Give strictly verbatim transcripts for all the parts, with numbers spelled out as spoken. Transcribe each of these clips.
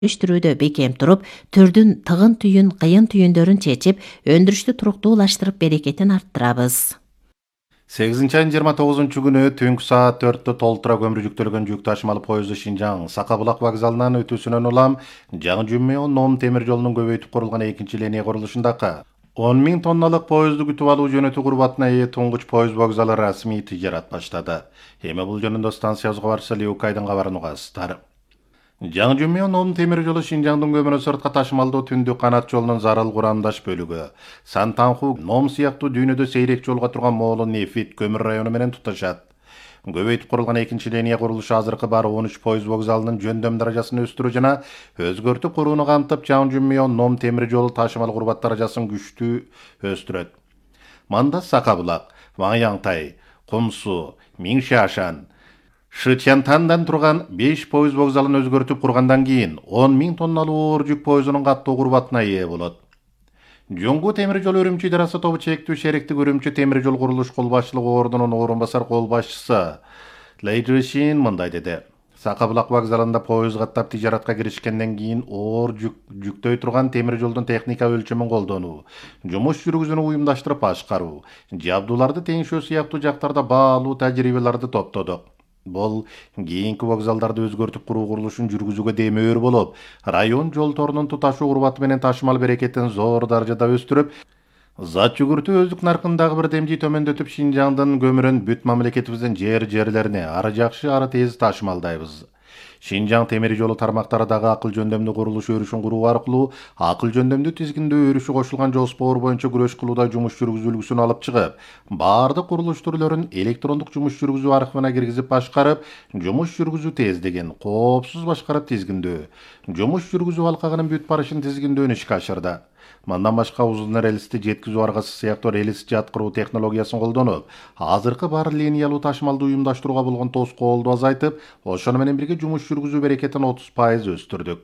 өндүрүүдө бекем туруп, түрдүн тыгын түйүн, кыйын түйүндөрүн чечип, өндүрүштү туруктуулаштырып берекетин арттырабыз. сегизинчи айдын жыйырма тогузунчу күнү түнкү саат төрттө толтура көмүр жүктөлгөн жүк ташымалы поезду Шинжаң Сакабулак вокзалынан өтүүсүнөн улам жаңы Жуммео Ном темир жолунун көбөйтүп курулган экинчи линия курулушундакы он миң тонналык поезду күтүп алуу жөнөтүү курбатына ээ туңгуч поезд вокзалы расмий тижарат баштады. Эми бул жөнүндө станциябызга барса Леукайдын кабарын угасыздар. Жаңы Жуммео Ном темир жолу Шинжаңдын көмүр сыртка ташымалдоо түндүк канат жолунун зарыл курамдаш бөлүгү. Сантанху Ном сыяктуу дүйнөдө сейрек жолго турган Моолу Нефит көмүр району менен туташат. Көбөйтүп курулган экинчи линия курулушу азыркы бар он үч поезд вокзалынын жөндөм даражасын өстүрүү жана өзгөртүп курууну камтып, Жаңы Жуммео Ном темир жолу ташымал курбат даражасын күчтүү өстүрөт. Манда Сакабулак, Ваңяңтай, Кумсу, Миңшашан, Шычантандан турган беш поезд вокзалын өзгөртүп кургандан кийин он миң тонналуу оор жүк поездунун каттоо курбатына ээ болот. Жоңгу темир жол Үрүмчү идарасы тобу чектүү шериктик Үрүмчү темир жол курулуш кол башчылыгы ордунун орун басар кол башчысы Лейджишин мындай деди. Сакабулак вокзалында поезд каттап тижаратка киришкенден кийин оор жүк жүктөй турган темир жолдун техника өлчөмүн колдонуу, жумуш жүргүзүүнү уюмдаштырып башкаруу, жабдууларды теңшөө сыяктуу жактарда баалуу тажрыйбаларды топтодук. Бул кийинки вокзалдарды өзгөртүп куруу курулушун жүргүзүүгө демөөр болуп, район жол торунун туташуу курбаты менен ташымал берекетин зор даражада өстүрүп, зат жүгүртүү өздүк наркындагы бирдемдии төмөндөтүп, Шинжаңдын көмүрүн бүт мамлекетибиздин жер жерлерине ары жакшы, ары тез ташымалдайбыз. Шинжаң темир жолу тармактарындагы акыл жөндөмдүү курулуш өрүшүн куруу аркылуу акыл жөндөмдүү тизгиндөө өрүшү кошулган жоспор боюнча күрөш кылуудай жумуш жүргүзүүлгүсүн алып чыгып, баардык курулуш түрлөрүн электрондук жумуш жүргүзүү архивина киргизип башкарып, жумуш жүргүзүү тездигин коопсуз башкарып тизгиндөө, жумуш жүргүзүү алкагынын бүт барышын тизгиндөөнү ишке ашырды. Мындан башка узун рельсти жеткизүү аргасы сыяктуу рельс жаткыруу технологиясын колдонуп, азыркы бар линиялуу ташымалды уюмдаштырууга болгон тоскоолду азайтып, ошону менен бирге жумуш жүргүзүү берекетин отуз пайыз өстүрдүк.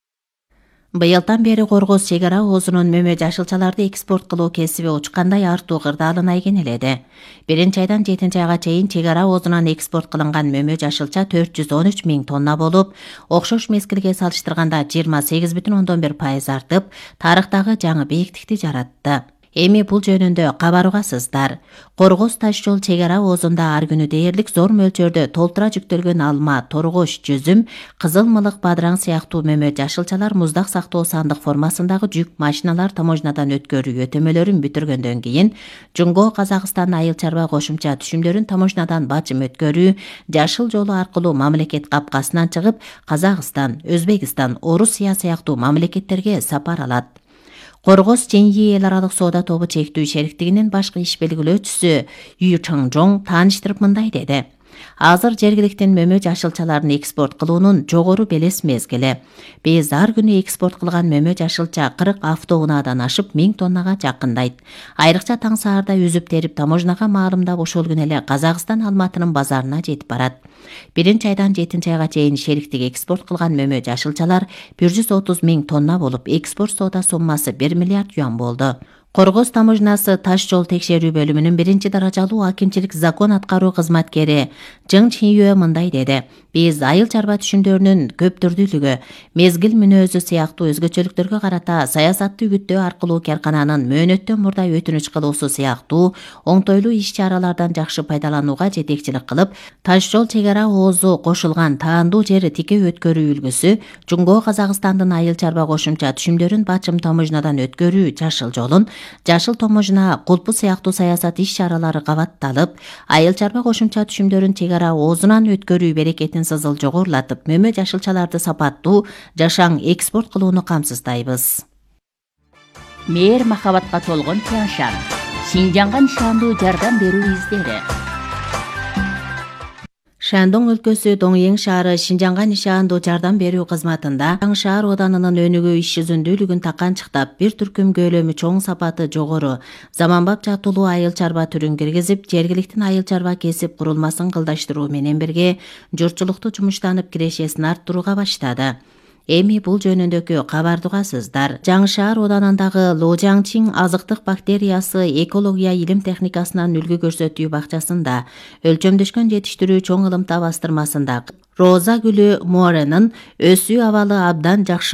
Быйылдан бери Коргоз чек ара оозунун мөмө жашылчаларды экспорт кылуу кесиби учкандай артуу кырдаалына ийгенеледи. Биринчи айдан жетинчи айга чейин чек ара оозунан экспорт кылынган мөмө жашылча төрт жүз он үч миң тонна болуп, окшош мезгилге салыштырганда жыйырма сегиз бүтүн ондон бир пайыз артып, тарыхтагы жаңы бийиктикти жаратты. Эми бул жөнүндө кабар угасыздар. Коргоз таш жол чек ара оозунда ар күнү дээрлик зор мөлчөрдө толтура жүктөлгөн алма, торгош, жүзүм, кызыл мылык, бадыраң сыяктуу мөмө жашылчалар муздак сактоо сандык формасындагы жүк машиналар таможнядан өткөрүү өтөмөлөрүн бүтүргөндөн кийин Жумго Казакстан айыл чарба кошумча түшүмдөрүн таможнядан бачым өткөрүү жашыл жолу аркылуу мамлекет капкасынан чыгып, Казакстан, Өзбекстан, Орусия сыяктуу мамлекеттерге сапар алат. Коргоз Ченьи эл аралык соода тобу чектүү шериктигинин башкы иш белгилөөчүсү Yu Changzhong тааныштырып мындай деди. Азыр жергиликтин мөмө жашылчаларын экспорт кылуунун жогору белес мезгили. Биз ар күнү экспорт кылган мөмө жашылча кырк автоунаадан ашып миң тоннага жакындайт. Айрыкча таң саарда үзүп терип таможняга маалымдап ошол күнү эле Казакстан Алматынын базарына жетип барат. Биринчи айдан жетинчи айга чейин шериктик экспорт кылган мөмө жашылчалар бир жүз отуз миң тонна болуп, экспорт соода суммасы бир миллиард юан болду. Коргоз таможнясы таш жол текшерүү бөлүмүнүн биринчи даражалуу акимчилик закон аткаруу кызматкери Жың Чинюэ мындай деди. Биз айыл чарба түшүмдөрүнүн көптүрдүүлүгү, мезгил мүнөзү сыяктуу өзгөчөлүктөргө карата саясатты үгүттөө аркылуу каркананын мөөнөттөн мурда өтүнүч кылуусу сыяктуу оңтойлуу иш-чаралардан жакшы пайдаланууга жетекчилик кылып, таш жол чек ара оозу кошулган таандуу жер тике өткөрүү үлгүсү, Жумго Казакстандын айыл чарба кошумча түшүмдөрүн бачым таможнядан өткөрүү жашыл жолун, жашыл таможня кулпу сыяктуу саясат иш-чаралары кабатталып, айыл чарба кошумча түшүмдөрүн чек ара оозунан өткөрүү берекетин сызыл жогорулатып, мөмө жашылчаларды сапаттуу, жашаң экспорт кылууну камсыздайбыз. Мээр махабатка толгон Тяншан, Шинжаңга нишандуу жардам берүү издери. Шандong өлкөсү Доңйең шаары Шинжаңга нишандуу жардам берүү кызматында Жаң шаар оданынын өнүгүү иш жүзүндүүлүгүн таканчыктап, бир түркүм көлөмү чоң, сапаты жогору, заманбап жатуулуу айыл чарба түрүн киргизип, жергиликтин айыл чарба кесип курулмасын кылдаштыруу менен бирге журтчулукту жумуштанып кирешесин арттырууга баштады. Эми бул жөнүндөгү кабарды угасыздар. Жаңы шаар оданындагы Лужаңчин азыктык бактериясы экология илим техникасынан үлгү көрсөтүү бакчасында өлчөмдөшкөн жетиштирүү чоң ылымта бастырмасында Роза гүлү Моренин өсүү абалы абдан жакшы